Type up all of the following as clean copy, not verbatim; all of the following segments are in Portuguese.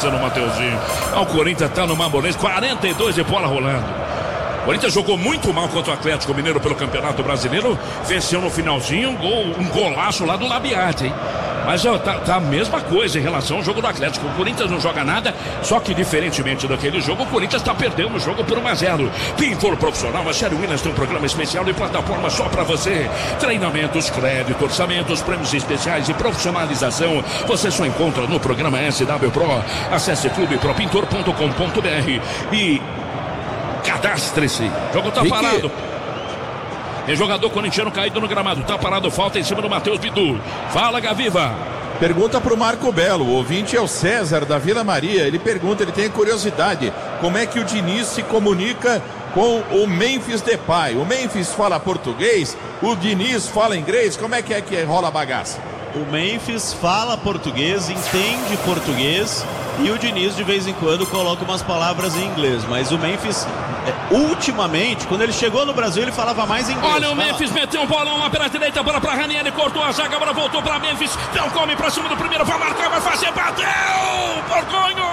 dizendo o Mateuzinho. O Corinthians tá no Mambolês, 42 de bola rolando. O Corinthians jogou muito mal contra o Atlético Mineiro pelo Campeonato Brasileiro. Venceu no finalzinho, um golaço lá do Labiate, hein? Mas tá a mesma coisa em relação ao jogo do Atlético. O Corinthians não joga nada, só que diferentemente daquele jogo, o Corinthians está perdendo o jogo por 1-0. Pintor Profissional, a Sherry Williams tem um programa especial e plataforma só para você. Treinamentos, crédito, orçamentos, prêmios especiais e profissionalização. Você só encontra no programa SW Pro. Acesse clubepropintor.com.br e cadastre-se. O jogo tá parado. Tem jogador corintiano caído no gramado. Tá parado, falta em cima do Matheus Bidu. Fala, Gaviva. Pergunta pro Marco Belo. O ouvinte é o César da Vila Maria. Ele pergunta, ele tem curiosidade. Como é que o Diniz se comunica com o Memphis Depay? O Memphis fala português, o Diniz fala inglês. Como é que rola a bagaça? O Memphis fala português, entende português, e o Diniz de vez em quando coloca umas palavras em inglês. Mas o Memphis, ultimamente, quando ele chegou no Brasil, ele falava mais inglês. Olha o Memphis, meteu um bolão lá pela direita, bola pra Ranieri, cortou a zaga, agora voltou pra Memphis, deu um come pra cima do primeiro, vai marcar, vai fazer, bateu! Porconho!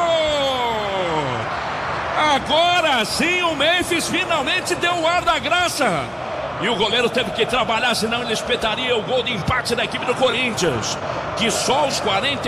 Agora sim o Memphis finalmente deu o ar da graça. E o goleiro teve que trabalhar, senão ele espetaria o gol de empate da equipe do Corinthians, que só aos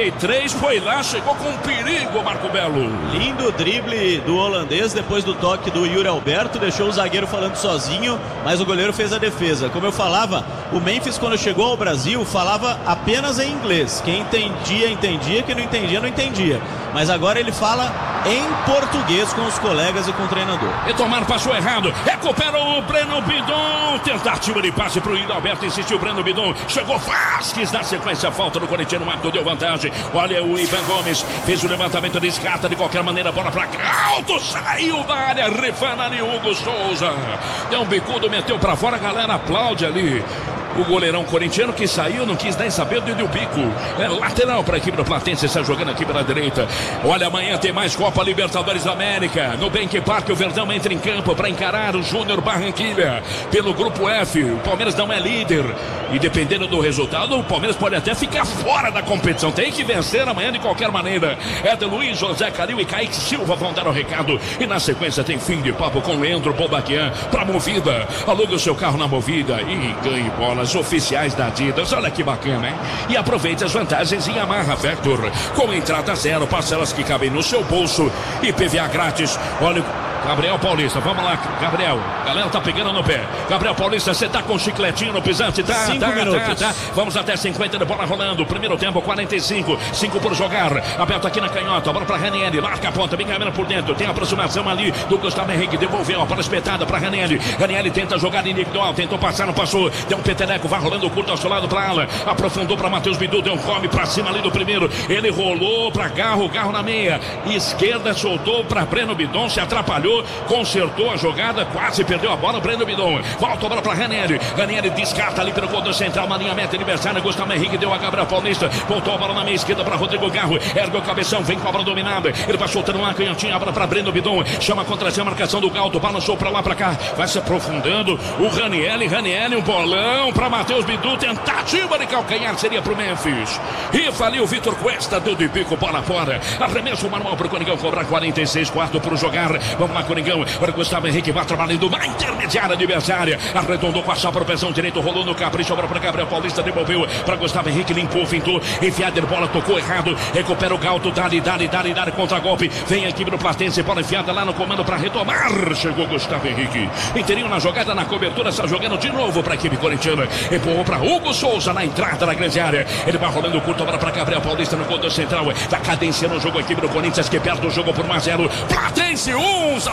43 foi lá, chegou com perigo, Marco Belo. Lindo drible do holandês depois do toque do Yuri Alberto, deixou o zagueiro falando sozinho, mas o goleiro fez a defesa. Como eu falava, o Memphis quando chegou ao Brasil falava apenas em inglês. Quem entendia, entendia, quem não entendia, não entendia. Mas agora ele fala em português com os colegas e com o treinador. Etomar passou errado, recupera o Breno Bidon. Tentativa de passe pro Yuri Alberto, insistiu o Breno Bidon. Chegou Vasquez na sequência, falta do Corinthians, Marco deu vantagem. Olha o Ivan Gomes, fez o levantamento, descarta de qualquer maneira, bola pra alto, saiu da área, refana ali o Hugo Souza. Deu um bicudo, meteu pra fora, a galera aplaude ali. O goleirão corintiano que saiu, não quis nem saber do bico. É lateral para a equipe do Platense, está jogando aqui pela direita. Olha, amanhã tem mais Copa Libertadores da América. No Bank Park, o Verdão entra em campo para encarar o Júnior Barranquilla pelo Grupo F. O Palmeiras não é líder. E dependendo do resultado, o Palmeiras pode até ficar fora da competição. Tem que vencer amanhã de qualquer maneira. Éder Luiz, José Calil e Kaique Silva vão dar o recado. E na sequência tem fim de papo com Leandro Bobaquian para Movida. Alugue o seu carro na Movida e ganhe bola oficiais da Adidas, olha que bacana, hein? E aproveite as vantagens em Yamaha Vector, com entrada zero, parcelas que cabem no seu bolso e PVA grátis. Olha Gabriel Paulista, vamos lá, Gabriel. Galera tá pegando no pé. Gabriel Paulista, você tá com chicletinho no pisante? Tá, 5 minutos. Tá. Vamos até 50 de bola rolando. Primeiro tempo, 45. 5 por jogar. Aberto aqui na canhota. Bola pra Ranieri. Marca a ponta, bem caminhando por dentro. Tem aproximação ali do Gustavo Henrique. Devolveu a bola espetada pra Ranieri. Ranieri tenta jogar individual. Tentou passar, não passou. Deu um peteleco, vai rolando curto ao seu lado pra ala. Aprofundou pra Matheus Bidu. Deu um come pra cima ali do primeiro. Ele rolou pra Garro na meia. Esquerda, soltou pra Breno Bidon. Se atrapalhou. Consertou a jogada, quase perdeu a bola, Breno Bidon, volta a bola para Ranieri descarta ali pelo corredor central, uma linha meta adversária, Gustavo Henrique deu a Gabriel Paulista, voltou a bola na meia esquerda para Rodrigo Garro, ergue o cabeção, vem com a bola dominada, ele vai soltando uma canhotinha, a bola para Breno Bidon, chama contra a marcação do Galto, balançou para lá para cá, vai se aprofundando, o Ranieri, um bolão para Matheus Bidu, tentativa de calcanhar, seria pro Memphis, rifa ali o Vitor Cuesta, deu de bico, bola fora, arremesso manual pro Coringão, cobrar 46, quarto pro jogar, vamos lá Coringão, agora Gustavo Henrique vai trabalhando na intermediária adversária, arredondou com a chapa pro pezão direito, rolou no capricho, agora para Gabriel Paulista, devolveu para Gustavo Henrique, limpou, fintou, enfiada de bola, tocou errado, recupera o Galto, dali, contra golpe, vem a equipe do Platense, bola enfiada lá no comando para retomar, chegou Gustavo Henrique, inteirinho na jogada, na cobertura, está jogando de novo para a equipe corintiana, empurrou para Hugo Souza na entrada da grande área, ele vai rolando curto, agora para Gabriel Paulista no corredor central, tá cadenciando o jogo a equipe do Corinthians, que perde o jogo por 1-0, Platense 1,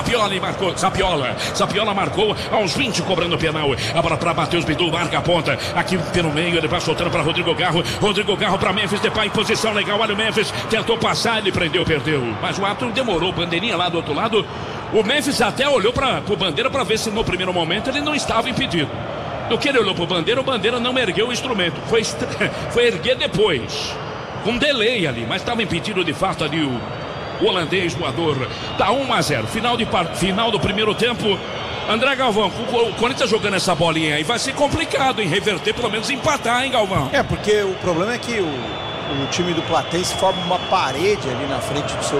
Sapiola marcou aos 20, cobrando o penal. A bola para Matheus Bidu, marca a ponta. Aqui pelo meio, ele vai soltando para Rodrigo Garro para Memphis Depay, em posição legal. Olha o Memphis, tentou passar, ele prendeu, perdeu. Mas o árbitro demorou, bandeirinha lá do outro lado. O Memphis até olhou para o Bandeira para ver se no primeiro momento ele não estava impedido. No que ele olhou para o Bandeira não ergueu o instrumento. Foi erguer depois. Com delay ali, mas estava impedido de fato ali o holandês voador. Tá 1-0, final do primeiro tempo. André Galvão, o Corinthians jogando essa bolinha aí vai ser complicado em reverter, pelo menos empatar, hein, Galvão? Porque o problema é que o time do Platense forma uma parede ali na frente do seu